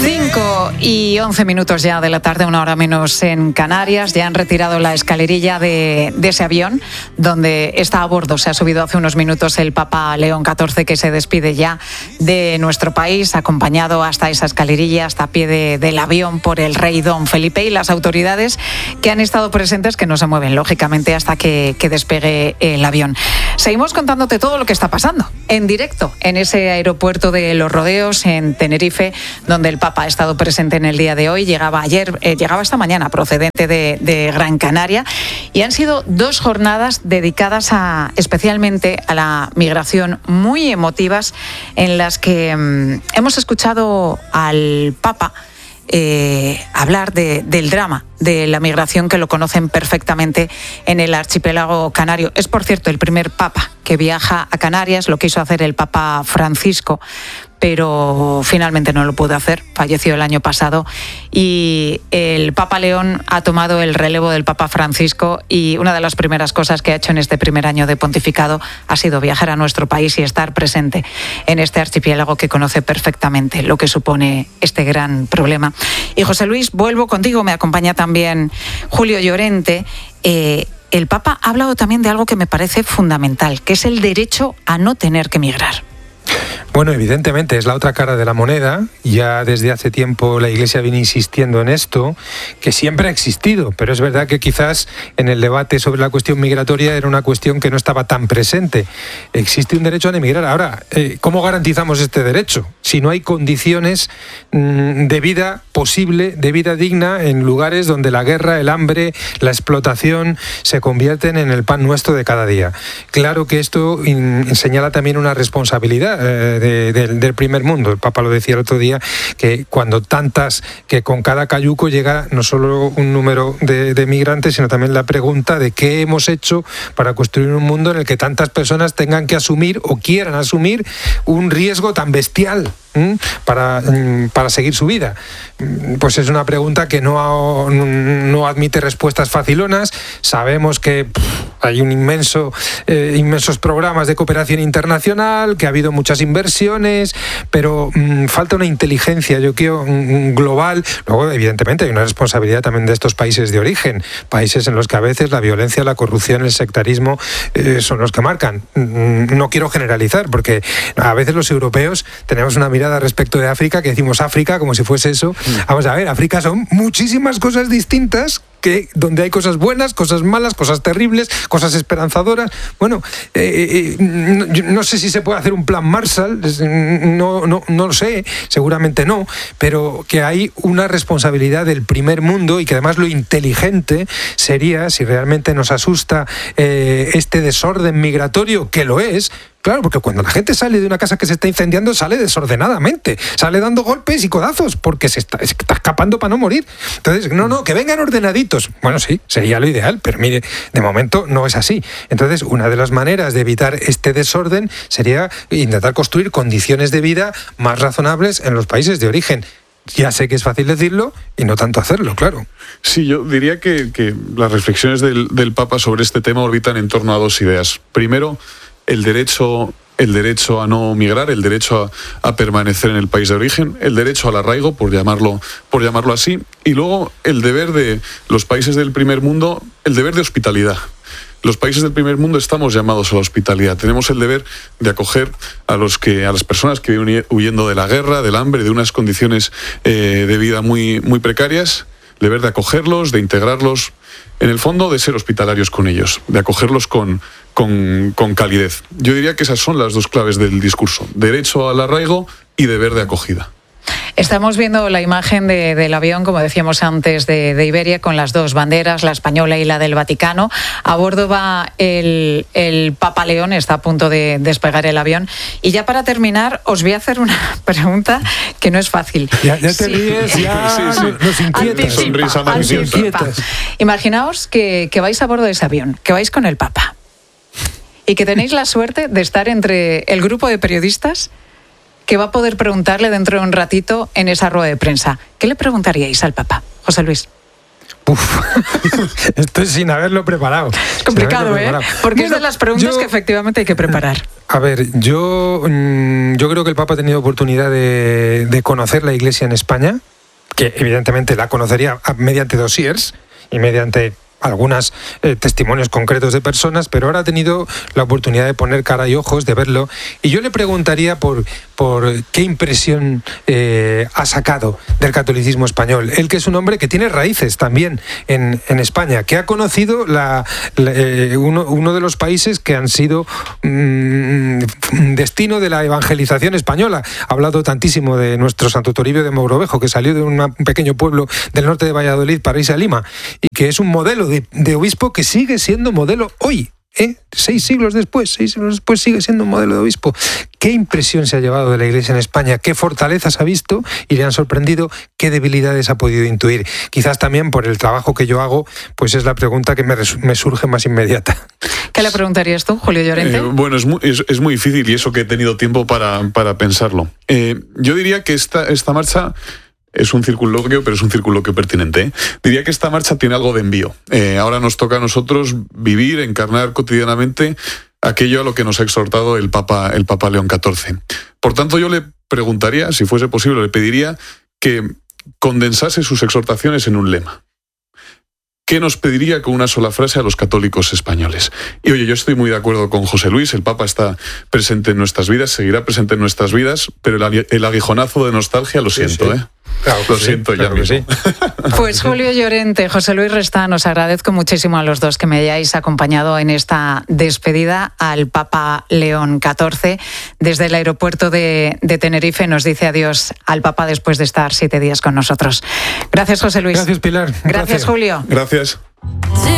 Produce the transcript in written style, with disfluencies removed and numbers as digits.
5:11 ya de la tarde, 1 hora menos en Canarias. Ya han retirado la escalerilla de ese avión donde está a bordo. Se ha subido hace unos minutos el Papa León XIV, que se despide ya de nuestro país, acompañado hasta esa escalerilla, hasta pie del avión por el rey Don Felipe y las autoridades que han estado presentes, que no se mueven lógicamente hasta que despegue el avión. Seguimos contándote todo lo que está pasando en directo en ese aeropuerto de Los Rodeos, en Tenerife, donde el Papa ha estado presente en el día de hoy. Llegaba esta mañana procedente de Gran Canaria, y han sido 2 jornadas dedicadas especialmente a la migración, muy emotivas, en las que hemos escuchado al Papa hablar del drama de la migración, que lo conocen perfectamente en el archipiélago canario. Es, por cierto, el primer Papa que viaja a Canarias. Lo quiso hacer el Papa Francisco, pero finalmente no lo pudo hacer, falleció el año pasado, y el Papa León ha tomado el relevo del Papa Francisco, y una de las primeras cosas que ha hecho en este primer año de pontificado ha sido viajar a nuestro país y estar presente en este archipiélago que conoce perfectamente lo que supone este gran problema. Y José Luis, vuelvo contigo, me acompaña también Julio Llorente. El Papa ha hablado también de algo que me parece fundamental, que es el derecho a no tener que migrar. Bueno, evidentemente es la otra cara de la moneda. Ya desde hace tiempo la Iglesia viene insistiendo en esto, que siempre ha existido, pero es verdad que quizás en el debate sobre la cuestión migratoria era una cuestión que no estaba tan presente. Existe un derecho a emigrar. Ahora, ¿cómo garantizamos este derecho? Si no hay condiciones de vida posible, de vida digna, en lugares donde la guerra, el hambre, la explotación se convierten en el pan nuestro de cada día. Claro que esto señala también una responsabilidad del primer mundo. El Papa lo decía el otro día, que que con cada cayuco llega no solo un número de migrantes, sino también la pregunta de qué hemos hecho para construir un mundo en el que tantas personas tengan que asumir o quieran asumir un riesgo tan bestial para seguir su vida. Pues es una pregunta que no admite respuestas facilonas. Sabemos que hay inmensos programas de cooperación internacional, que ha habido muchas inversiones, pero falta una inteligencia, yo creo, global. Luego, evidentemente, hay una responsabilidad también de estos países de origen, países en los que a veces la violencia, la corrupción, el sectarismo son los que marcan. No quiero generalizar, porque a veces los europeos tenemos una mirada respecto de África, que decimos África como si fuese eso. Vamos a ver, África son muchísimas cosas distintas, donde hay cosas buenas, cosas malas, cosas terribles, cosas esperanzadoras. Bueno, no sé si se puede hacer un plan Marshall, no lo sé, seguramente no, pero que hay una responsabilidad del primer mundo, y que además lo inteligente sería, si realmente nos asusta este desorden migratorio, que lo es. Claro, porque cuando la gente sale de una casa que se está incendiando, sale desordenadamente, sale dando golpes y codazos, porque se está escapando para no morir. Entonces, no, que vengan ordenaditos. Bueno, sí, sería lo ideal, pero mire, de momento no es así. Entonces, una de las maneras de evitar este desorden sería intentar construir condiciones de vida más razonables en los países de origen. Ya sé que es fácil decirlo y no tanto hacerlo, claro. Sí, yo diría que las reflexiones del Papa sobre este tema orbitan en torno a 2 ideas. Primero, el derecho a no migrar, el derecho a permanecer en el país de origen, el derecho al arraigo, por llamarlo así, y luego el deber de los países del primer mundo, el deber de hospitalidad. Los países del primer mundo estamos llamados a la hospitalidad. Tenemos el deber de acoger a las personas que viven huyendo de la guerra, del hambre, de unas condiciones de vida muy, muy precarias. El deber de acogerlos, de integrarlos, en el fondo de ser hospitalarios con ellos, de acogerlos con calidez. Yo diría que esas son las 2 claves del discurso: derecho al arraigo y deber de acogida. Estamos viendo la imagen del avión, como decíamos antes, de Iberia, con las 2 banderas, la española y la del Vaticano. A bordo va el Papa León, está a punto de despegar el avión. Y ya para terminar, os voy a hacer una pregunta que no es fácil. Ya te ríes, ya nos inquietas. Imaginaos que vais a bordo de ese avión, que vais con el Papa, y que tenéis la suerte de estar entre el grupo de periodistas que va a poder preguntarle dentro de un ratito en esa rueda de prensa. ¿Qué le preguntaríais al Papa, José Luis? Esto es sin haberlo preparado. Es complicado, porque es de las preguntas que efectivamente hay que preparar. A ver, yo creo que el Papa ha tenido oportunidad de conocer la Iglesia en España, que evidentemente la conocería mediante dossiers y mediante algunos testimonios concretos de personas, pero ahora ha tenido la oportunidad de poner cara y ojos, de verlo, y yo le preguntaría por qué impresión ha sacado del catolicismo español. Él, que es un hombre que tiene raíces también en España, que ha conocido uno de los países que han sido destino de la evangelización española. Ha hablado tantísimo de nuestro Santo Toribio de Mogrovejo, que salió de un pequeño pueblo del norte de Valladolid para irse a Lima, y que es un modelo de obispo que sigue siendo modelo hoy. 6 siglos después sigue siendo un modelo de obispo. ¿Qué impresión se ha llevado de la Iglesia en España? ¿Qué fortalezas ha visto y le han sorprendido? ¿Qué debilidades ha podido intuir? Quizás también por el trabajo que yo hago, pues es la pregunta que me surge más inmediata. ¿Qué le preguntarías tú, Julio Llorente? Bueno, es muy difícil, y eso que he tenido tiempo para pensarlo. Yo diría que esta marcha es un circunloquio, pero es un circunloquio pertinente. Diría que esta marcha tiene algo de envío. Ahora nos toca a nosotros vivir, encarnar cotidianamente aquello a lo que nos ha exhortado el Papa León XIV. Por tanto, yo le preguntaría, si fuese posible, le pediría que condensase sus exhortaciones en un lema. ¿Qué nos pediría con una sola frase a los católicos españoles? Y oye, yo estoy muy de acuerdo con José Luis, el Papa está presente en nuestras vidas, seguirá presente en nuestras vidas, pero el aguijonazo de nostalgia lo siento, sí. Claro, lo siento, ya mismo. Sí. Pues Julio Llorente, José Luis Restán, os agradezco muchísimo a los dos que me hayáis acompañado en esta despedida al Papa León XIV. Desde el aeropuerto de Tenerife nos dice adiós al Papa después de estar 7 días con nosotros. Gracias, José Luis. Gracias, Pilar. Gracias, Julio. Gracias.